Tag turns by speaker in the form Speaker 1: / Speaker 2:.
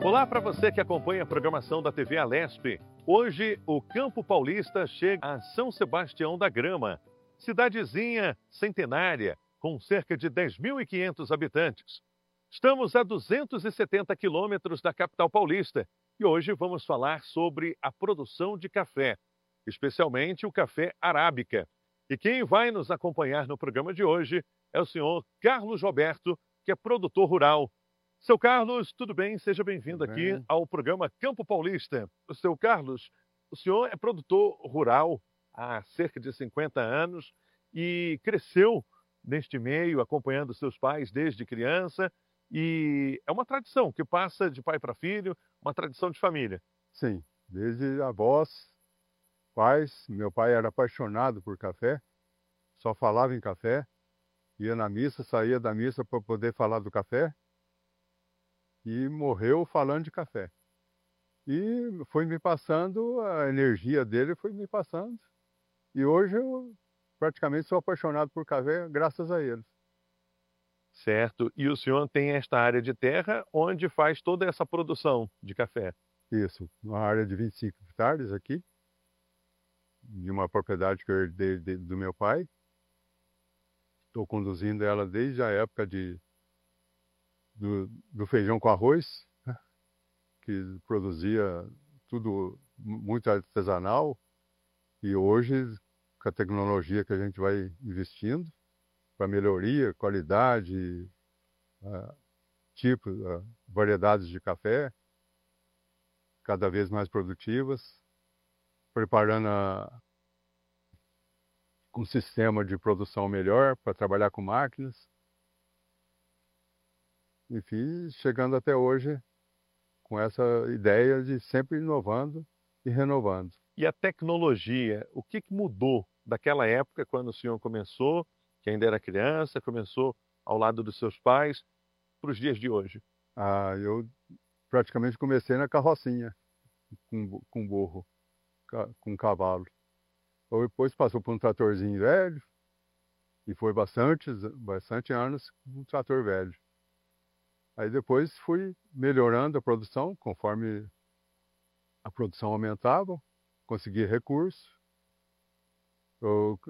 Speaker 1: Olá para você que acompanha a programação da TV Alesp. Hoje, o Campo Paulista chega a São Sebastião da Grama, cidadezinha centenária, com cerca de 10.500 habitantes. Estamos a 270 quilômetros da capital paulista e hoje vamos falar sobre a produção de café, especialmente o café arábica. E quem vai nos acompanhar no programa de hoje é o senhor Carlos Roberto, que é produtor rural. Seu Carlos, tudo bem? Seja bem-vindo
Speaker 2: Tudo
Speaker 1: aqui
Speaker 2: bem?
Speaker 1: ao programa Campo Paulista. Seu Carlos, o senhor é produtor rural há cerca de 50 anos e cresceu neste meio, acompanhando seus pais desde criança. E é uma tradição que passa de pai para filho, uma tradição de família.
Speaker 2: Sim, desde avós, pais. Meu pai era apaixonado por café, só falava em café, ia na missa, saía da missa para poder falar do café e morreu falando de café. E foi me passando, a energia dele foi me passando. E hoje eu praticamente sou apaixonado por café graças a eles.
Speaker 1: Certo? E o senhor tem esta área de terra onde faz toda essa produção de café.
Speaker 2: Isso, uma área de 25 hectares aqui, de uma propriedade que eu herdei do meu pai. Estou conduzindo ela desde a época do feijão com arroz, né, que produzia tudo muito artesanal. E hoje, com a tecnologia que a gente vai investindo para melhoria, qualidade, ah, tipo, variedades de café, cada vez mais produtivas, preparando um sistema de produção melhor para trabalhar com máquinas. Enfim, chegando até hoje com essa ideia de sempre inovando e renovando.
Speaker 1: E a tecnologia, o que mudou daquela época quando o senhor começou, que ainda era criança, começou ao lado dos seus pais, para os dias de hoje?
Speaker 2: Eu praticamente comecei na carrocinha, com burro, com cavalo. Depois passou por um tratorzinho velho e foi bastante anos com um trator velho. Aí depois fui melhorando a produção, conforme a produção aumentava, consegui recursos. Eu